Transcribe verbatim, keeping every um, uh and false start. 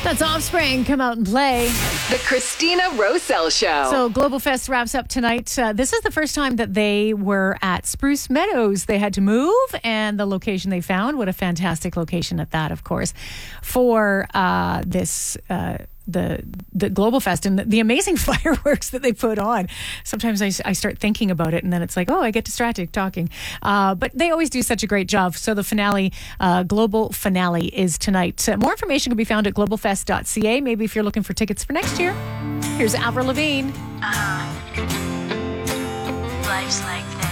That's Offspring. Come out and play. The Christina Rosell Show. So Global Fest wraps up tonight. Uh, this is the first time that they were at Spruce Meadows. They had to move, and the location they found, what a fantastic location at that, of course, for uh, this uh the the Global Fest and the, the amazing fireworks that they put on. Sometimes I, I start thinking about it and then it's like, oh, I get distracted talking. Uh, but they always do such a great job. So the finale, uh, Global Finale is tonight. Uh, more information can be found at global fest dot c a. Maybe if you're looking for tickets for next year. Here's Avril Lavigne. Uh, life's like